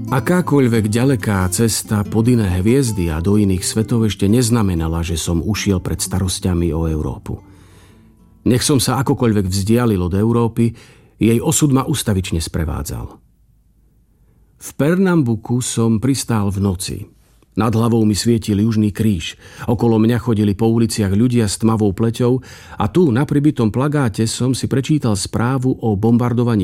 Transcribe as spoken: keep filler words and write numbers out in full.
Akákoľvek ďaleká cesta pod iné hviezdy a do iných svetov ešte neznamenala, že som ušiel pred starosťami o Európu. Nech som sa akokoľvek vzdialil od Európy, jej osud ma ustavične sprevádzal. V Pernambuku som pristál v noci. Nad hlavou mi svietil južný kríž. Okolo mňa chodili po uliciach ľudia s tmavou pleťou a tu na pribitom plagáte som si prečítal správu o bombardovaní